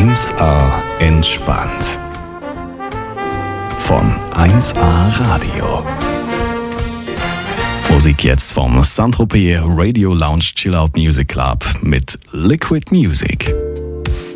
1A entspannt. Von 1A Radio. Musik jetzt vom Saint-Tropez Radio Lounge Chill Out Music Club mit Liquid Music.